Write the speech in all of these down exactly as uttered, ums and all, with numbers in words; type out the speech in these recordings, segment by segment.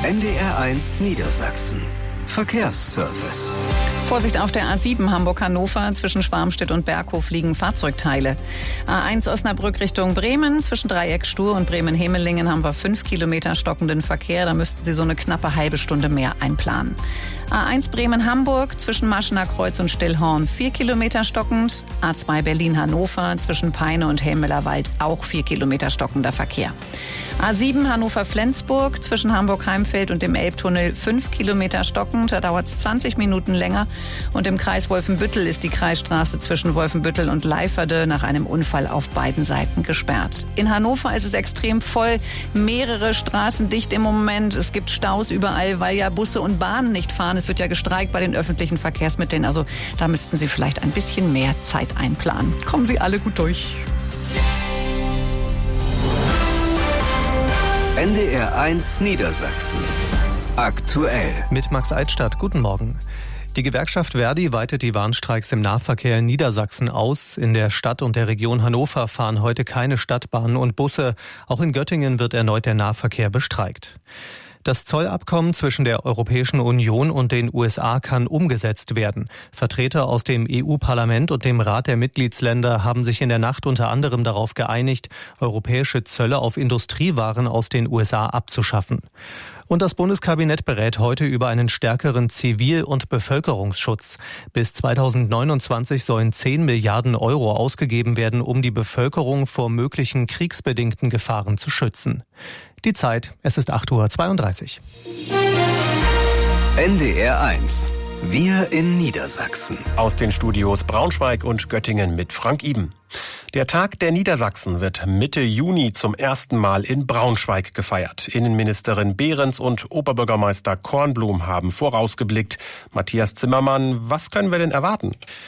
N D R eins Niedersachsen. Verkehrsservice. Vorsicht auf der A sieben Hamburg-Hannover. Zwischen Schwarmstedt und Berghof liegen Fahrzeugteile. A eins Osnabrück Richtung Bremen. Zwischen Dreieck-Stur und Bremen-Hemelingen haben wir fünf Kilometer stockenden Verkehr. Da müssten Sie so eine knappe halbe Stunde mehr einplanen. A eins Bremen-Hamburg. Zwischen Maschener Kreuz und Stillhorn vier Kilometer stockend. A zwei Berlin-Hannover. Zwischen Peine und Helmmellerwald auch vier Kilometer stockender Verkehr. A sieben Hannover-Flensburg. Zwischen Hamburg-Heimfeld und dem Elbtunnel fünf Kilometer stockend. Da dauert es zwanzig Minuten länger. Und im Kreis Wolfenbüttel ist die Kreisstraße zwischen Wolfenbüttel und Leiferde nach einem Unfall auf beiden Seiten gesperrt. In Hannover ist es extrem voll. Mehrere Straßen dicht im Moment. Es gibt Staus überall, weil ja Busse und Bahnen nicht fahren. Es wird ja gestreikt bei den öffentlichen Verkehrsmitteln. Also da müssten Sie vielleicht ein bisschen mehr Zeit einplanen. Kommen Sie alle gut durch. N D R eins Niedersachsen. Aktuell. Mit Max Eitstadt. Guten Morgen. Die Gewerkschaft Verdi weitet die Warnstreiks im Nahverkehr in Niedersachsen aus. In der Stadt und der Region Hannover fahren heute keine Stadtbahnen und Busse. Auch in Göttingen wird erneut der Nahverkehr bestreikt. Das Zollabkommen zwischen der Europäischen Union und den U S A kann umgesetzt werden. Vertreter aus dem E U-Parlament und dem Rat der Mitgliedsländer haben sich in der Nacht unter anderem darauf geeinigt, europäische Zölle auf Industriewaren aus den U S A abzuschaffen. Und das Bundeskabinett berät heute über einen stärkeren Zivil- und Bevölkerungsschutz. Bis zweitausendneunundzwanzig sollen zehn Milliarden Euro ausgegeben werden, um die Bevölkerung vor möglichen kriegsbedingten Gefahren zu schützen. Die Zeit, es ist acht Uhr zweiunddreißig. N D R eins. Wir in Niedersachsen. Aus den Studios Braunschweig und Göttingen mit Frank Iben. Der Tag der Niedersachsen wird Mitte Juni zum ersten Mal in Braunschweig gefeiert. Innenministerin Behrens und Oberbürgermeister Kornblum haben vorausgeblickt. Matthias Zimmermann, was können wir denn erwarten?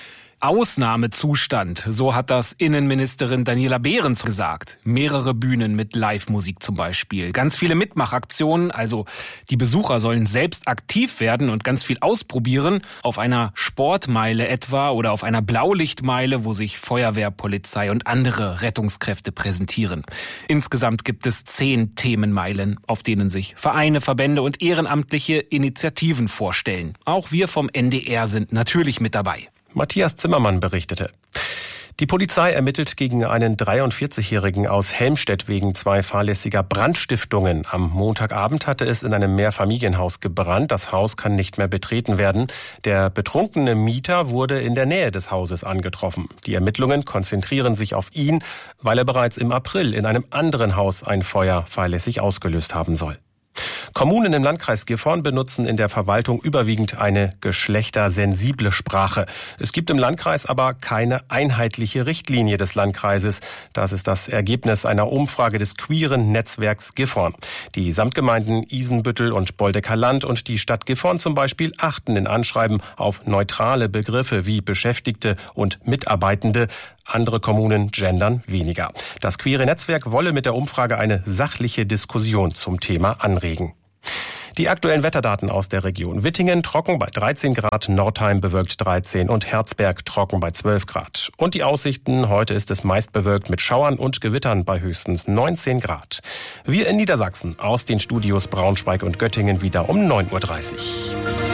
Ausnahmezustand, so hat das Innenministerin Daniela Behrens gesagt. Mehrere Bühnen mit Live-Musik zum Beispiel. Ganz viele Mitmachaktionen, also die Besucher sollen selbst aktiv werden und ganz viel ausprobieren. Auf einer Sportmeile etwa oder auf einer Blaulichtmeile, wo sich Feuerwehr, Polizei und andere Rettungskräfte präsentieren. Insgesamt gibt es zehn Themenmeilen, auf denen sich Vereine, Verbände und ehrenamtliche Initiativen vorstellen. Auch wir vom N D R sind natürlich mit dabei. Matthias Zimmermann berichtete. Die Polizei ermittelt gegen einen dreiundvierzigjährigen aus Helmstedt wegen zwei fahrlässiger Brandstiftungen. Am Montagabend hatte es in einem Mehrfamilienhaus gebrannt. Das Haus kann nicht mehr betreten werden. Der betrunkene Mieter wurde in der Nähe des Hauses angetroffen. Die Ermittlungen konzentrieren sich auf ihn, weil er bereits im April in einem anderen Haus ein Feuer fahrlässig ausgelöst haben soll. Kommunen im Landkreis Gifhorn benutzen in der Verwaltung überwiegend eine geschlechtersensible Sprache. Es gibt im Landkreis aber keine einheitliche Richtlinie des Landkreises. Das ist das Ergebnis einer Umfrage des queeren Netzwerks Gifhorn. Die Samtgemeinden Isenbüttel und Boldecker Land und die Stadt Gifhorn zum Beispiel achten in Anschreiben auf neutrale Begriffe wie Beschäftigte und Mitarbeitende. Andere Kommunen gendern weniger. Das queere Netzwerk wolle mit der Umfrage eine sachliche Diskussion zum Thema anregen. Die aktuellen Wetterdaten aus der Region. Wittingen trocken bei dreizehn Grad, Nordheim bewölkt dreizehn und Herzberg trocken bei zwölf Grad. Und die Aussichten, heute ist es meist bewölkt mit Schauern und Gewittern bei höchstens neunzehn Grad. Wir in Niedersachsen aus den Studios Braunschweig und Göttingen wieder um neun Uhr dreißig.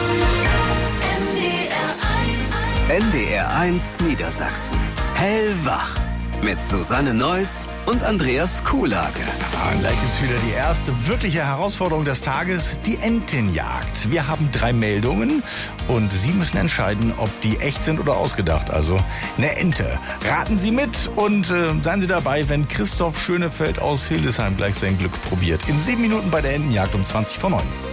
N D R eins Niedersachsen. Hellwach. Mit Susanne Neuss und Andreas Kuhlage. Ja, gleich ist wieder die erste wirkliche Herausforderung des Tages, die Entenjagd. Wir haben drei Meldungen und Sie müssen entscheiden, ob die echt sind oder ausgedacht. Also eine Ente. Raten Sie mit und äh, seien Sie dabei, wenn Christoph Schönefeld aus Hildesheim gleich sein Glück probiert. In sieben Minuten bei der Entenjagd um zwanzig vor neun.